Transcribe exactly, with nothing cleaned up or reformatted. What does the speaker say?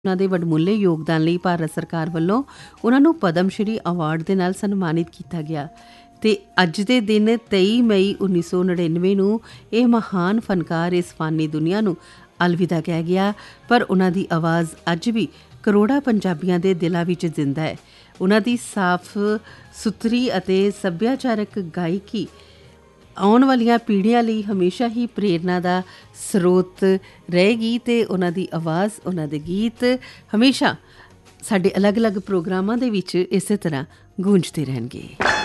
ਉਹਨਾਂ ਦੇ ਵਡਮੁੱਲੇ ਯੋਗਦਾਨ ਲਈ ਭਾਰਤ ਸਰਕਾਰ ਵੱਲੋਂ ਉਹਨਾਂ ਨੂੰ ਪਦਮ ਸ਼੍ਰੀ ਅਵਾਰਡ ਦੇ ਨਾਲ ਸਨਮਾਨਿਤ ਕੀਤਾ ਗਿਆ ਅਤੇ ਅੱਜ ਦੇ ਦਿਨ ਤੇਈ ਮਈ ਉੱਨੀ ਸੌ ਨੜਿਨਵੇਂ ਨੂੰ ਇਹ ਮਹਾਨ ਫਨਕਾਰ ਇਸ ਫਾਨੀ ਦੁਨੀਆ ਨੂੰ ਅਲਵਿਦਾ ਕਹਿ ਗਿਆ, ਪਰ ਉਹਨਾਂ ਦੀ ਆਵਾਜ਼ ਅੱਜ ਵੀ ਕਰੋੜਾਂ ਪੰਜਾਬੀਆਂ ਦੇ ਦਿਲਾਂ ਵਿੱਚ ਜ਼ਿੰਦਾ ਹੈ। ਉਹਨਾਂ ਦੀ ਸਾਫ਼ ਸੁਥਰੀ ਅਤੇ ਸੱਭਿਆਚਾਰਕ ਗਾਇਕੀ ਆਉਣ ਵਾਲੀਆਂ ਪੀੜ੍ਹੀਆਂ ਲਈ ਹਮੇਸ਼ਾ ਹੀ ਪ੍ਰੇਰਨਾ ਦਾ ਸਰੋਤ ਰਹੇਗੀ ਅਤੇ ਉਹਨਾਂ ਦੀ ਆਵਾਜ਼, ਉਹਨਾਂ ਦੇ ਗੀਤ ਹਮੇਸ਼ਾ ਸਾਡੇ ਅਲੱਗ-ਅਲੱਗ ਪ੍ਰੋਗਰਾਮਾਂ ਦੇ ਵਿੱਚ ਇਸੇ ਤਰ੍ਹਾਂ ਗੂੰਜਦੇ ਰਹਿਣਗੇ।